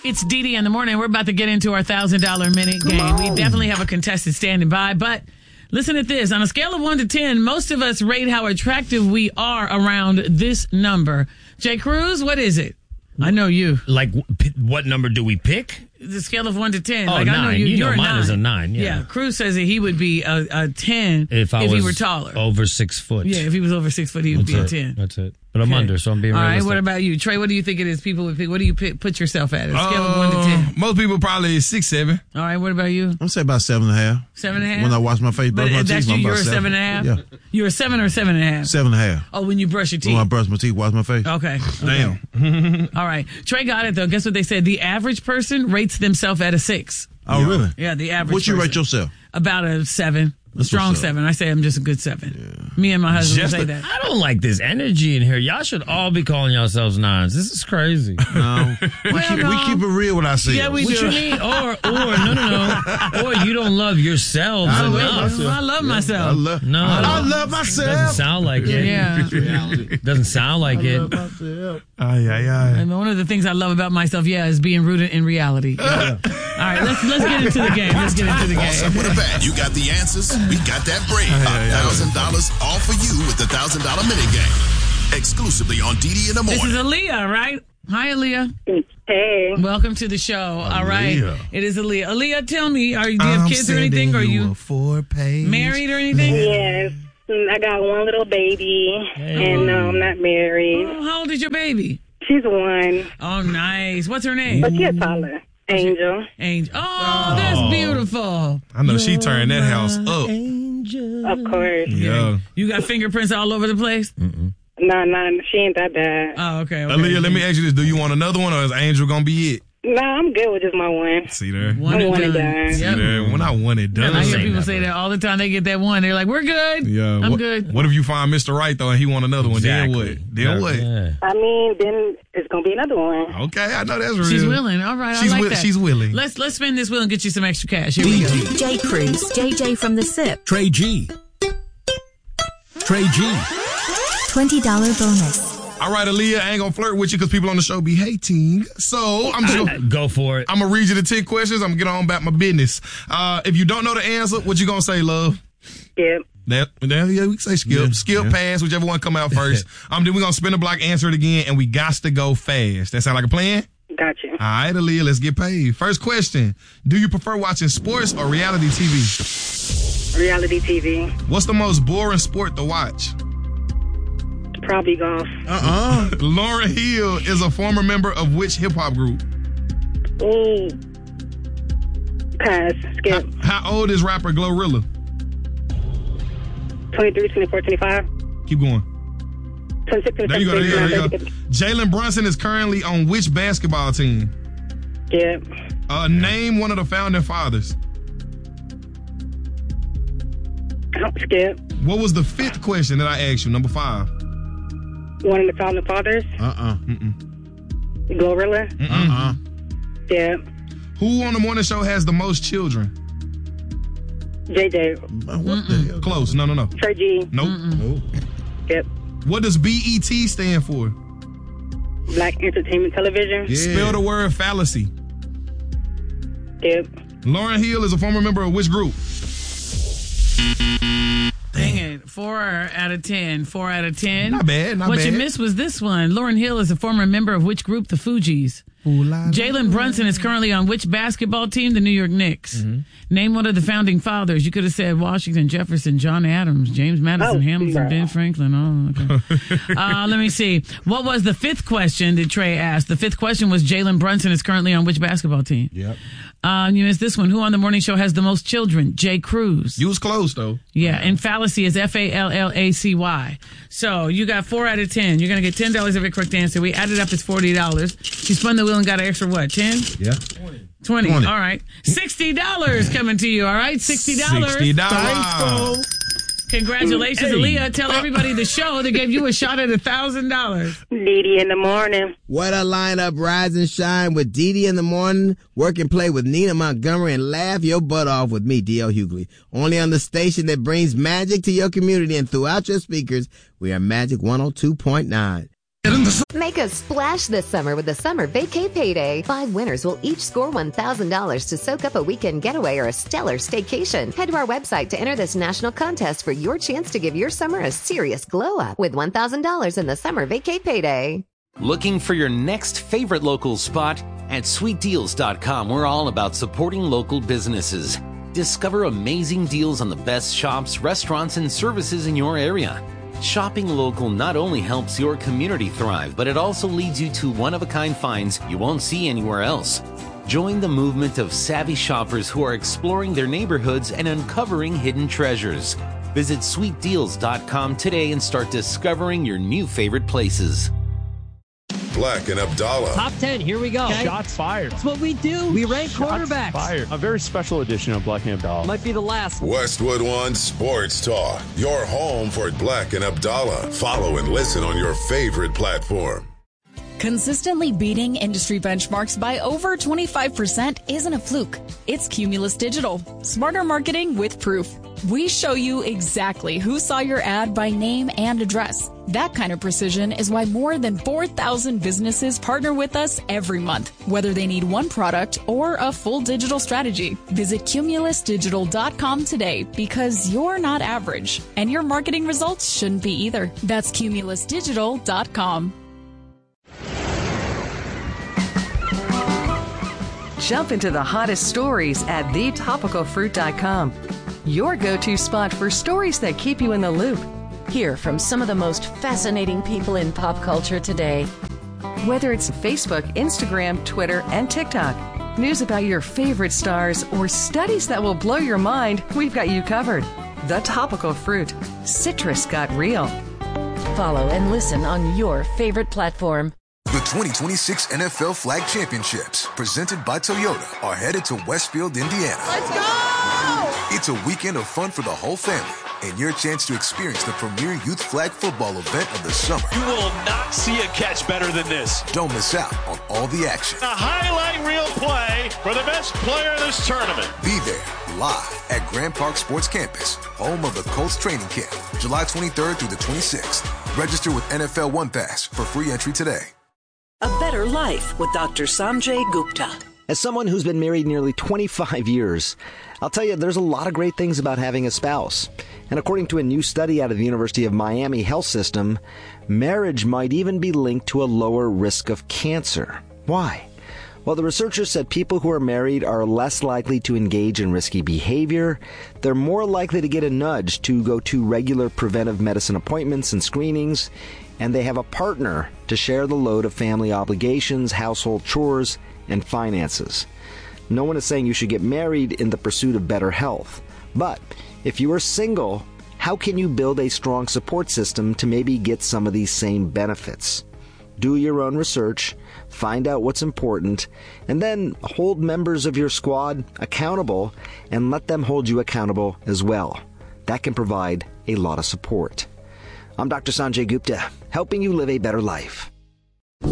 It's Dee Dee in the morning. We're about to get into our $1,000 minute game. We definitely have a contestant standing by, but listen to this. On a scale of 1 to 10, most of us rate how attractive we are around this number. Jay Cruz, what is it? I know you. Like, what number do we pick? The scale of 1 to 10. Oh, like, 9. I know you're a mine 9. is a 9. Yeah. Cruz says that he would be a 10 if he were taller. Over 6 foot. Yeah, if he was over 6 foot, he would be a 10. That's it. But I'm under, so I'm being realistic. All right, what about you? Trey, what do you think it is people would pick? What do you put yourself at? A scale of 1 to 10. Most people probably 6, 7. All right, what about you? I'm say about 7.5. 7.5? When I wash my face, brush my teeth, that's I'm you, about you're a 7.5? Yeah. You're a 7 or 7.5? 7.5. Oh, when you brush your teeth? When I brush my teeth, wash my face. Okay. Damn. All right. Trey got it, though. Guess what they said? The average person rates themselves at a 6. Oh, really? Yeah, the average What you person. rate yourself? About a 7. That's Strong what's up. 7. I say I'm just a good 7. Yeah. Me and my husband say that. I don't like this energy in here. Y'all should all be calling yourselves 9s. This is crazy. No. we keep it real with ourselves. Yeah, we What do. you mean? Or no. Or you don't love yourselves enough. I love myself. I love myself. Doesn't sound like it. Yeah. Doesn't sound like it. And one of the things I love about myself, is being rooted in reality. All right, let's get into the game. What's up with a bet? You got the answers. We got that bread. $1,000 all for you with the $1,000 minute game. Exclusively on Dee Dee in the morning. This is Aaliyah, right? Hi, Aaliyah. Hey. Welcome to the show. All right. It is Aaliyah. Aaliyah, tell me, do you have kids or anything? Are you married or anything? Yes. I got one little baby, and I'm not married. Oh, how old is your baby? She's 1. Oh, nice. What's her name? But she's taller. Angel. Oh, that's beautiful. I know she turned that house up. Of course. Yeah. You got fingerprints all over the place? No, she ain't that bad. Oh, okay. Aaliyah, let me ask you this. Do you want another one, or is Angel going to be it? No, I'm good with just my one. See there? One and done. Yep. See there? When I want it done. I hear people say that all the time. They get that one. They're like, we're good. Yeah. I'm good. What if you find Mr. Right, though, and he want another one? Exactly. Then what? Yeah. I mean, then it's going to be another one. Okay, I know that's real. She's willing. All right, I like that. She's willing. Let's spin this wheel and get you some extra cash. Here we go. Jay Cruz, JJ from the SIP, Trey G. $20 bonus. All right, Aaliyah, I ain't gonna flirt with you because people on the show be hating. So I'm just gonna Go for it. I'm gonna read you the 10 questions. I'm gonna get on back my business. If you don't know the answer, what you gonna say, love? Yep. Yeah, we can say skip. Skip, pass, whichever one come out first. Then we're gonna spin the block, answer it again, and we got to go fast. That sound like a plan? Gotcha. All right, Aaliyah, let's get paid. First question. Do you prefer watching sports or reality TV? Reality TV. What's the most boring sport to watch? Probably golf. Lauryn Hill is a former member of which hip-hop group? Ooh. Pass. Skip. How old is rapper Glorilla? 23, 24, 25. Keep going. 26, 27, There you go. 29, Jalen Brunson is currently on which basketball team? Yep. Name one of the founding fathers. Skip. What was the 5th question that I asked you? Number 5. One of the founding fathers. Glorilla. Yep. Who on the morning show has the most children? JJ. What the hell? Close. No. Trey G. Nope. Yep. What does BET stand for? Black Entertainment Television. Yeah. Spell the word fallacy. Yep. Lauryn Hill is a former member of which group? Dang it. 4 out of 10. 4 out of 10. Not bad. What you missed was this one. Lauryn Hill is a former member of which group? The Fugees. Jalen Brunson is currently on which basketball team? The New York Knicks. Name one of the founding fathers. You could have said Washington, Jefferson, John Adams, James Madison, Hamilton, Ben Franklin. Oh, okay. Let me see. What was the 5th question that Trey asked? The 5th question was Jalen Brunson is currently on which basketball team? Yep. You missed this one. Who on the morning show has the most children? Jay Cruz. You was close, though. Yeah, and fallacy is Fallacy. So you got 4 out of 10. You're going to get $10 every correct answer. We added up, it's $40. You spun the wheel and got an extra what, 10? Yeah. 20. All right. $60 coming to you, all right? $60. Congratulations, Aaliyah. Tell everybody the show that gave you a shot at $1,000. Dee Dee in the morning. What a lineup. Rise and shine with Dee Dee in the morning. Work and play with Nina Montgomery and laugh your butt off with me, D.L. Hughley. Only on the station that brings magic to your community and throughout your speakers. We are Magic 102.9. Make a splash this summer with the Summer Vacay Payday. 5 winners will each score $1,000 to soak up a weekend getaway or a stellar staycation. Head to our website to enter this national contest for your chance to give your summer a serious glow up with $1,000 in the Summer Vacay Payday. Looking for your next favorite local spot? At sweetdeals.com, we're all about supporting local businesses. Discover amazing deals on the best shops, restaurants, and services in your area. Shopping local not only helps your community thrive, but it also leads you to one-of-a-kind finds you won't see anywhere else. Join the movement of savvy shoppers who are exploring their neighborhoods and uncovering hidden treasures. Visit sweetdeals.com today and start discovering your new favorite places. Black and Abdallah. Top 10, here we go. Okay. Shots fired. That's what we do. We rank quarterbacks. Fired. A very special edition of Black and Abdallah. Might be the last. Westwood One Sports Talk. Your home for Black and Abdallah. Follow and listen on your favorite platform. Consistently beating industry benchmarks by over 25% isn't a fluke. It's Cumulus Digital. Smarter marketing with proof. We show you exactly who saw your ad by name and address. That kind of precision is why more than 4,000 businesses partner with us every month, whether they need one product or a full digital strategy. Visit cumulusdigital.com today because you're not average, and your marketing results shouldn't be either. That's cumulusdigital.com. Jump into the hottest stories at thetopicalfruit.com. Your go-to spot for stories that keep you in the loop. Hear from some of the most fascinating people in pop culture today. Whether it's Facebook, Instagram, Twitter, and TikTok, news about your favorite stars, or studies that will blow your mind, we've got you covered. The Topical Fruit. Citrus got real. Follow and listen on your favorite platform. The 2026 NFL Flag Championships, presented by Toyota, are headed to Westfield, Indiana. Let's go! It's a weekend of fun for the whole family and your chance to experience the premier youth flag football event of the summer. You will not see a catch better than this. Don't miss out on all the action. A highlight reel play for the best player in this tournament. Be there live at Grand Park Sports Campus, home of the Colts training camp, July 23rd through the 26th. Register with NFL One Pass for free entry today. A better life with Dr. Sanjay Gupta. As someone who's been married nearly 25 years, I'll tell you there's a lot of great things about having a spouse. And according to a new study out of the University of Miami Health System, marriage might even be linked to a lower risk of cancer. Why? Well, the researchers said people who are married are less likely to engage in risky behavior. They're more likely to get a nudge to go to regular preventive medicine appointments and screenings. And they have a partner to share the load of family obligations, household chores, and finances. No one is saying you should get married in the pursuit of better health. But if you are single, how can you build a strong support system to maybe get some of these same benefits? Do your own research, find out what's important, and then hold members of your squad accountable and let them hold you accountable as well. That can provide a lot of support. I'm Dr. Sanjay Gupta, helping you live a better life.